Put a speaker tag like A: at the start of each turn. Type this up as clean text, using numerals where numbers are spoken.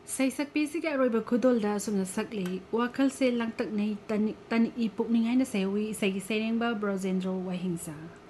A: Saisakpisika aroiba khudolda sumna sakli wakhalse langtaknei tani ipukningai na sewi isagi serengba Brojendro Wahingsa.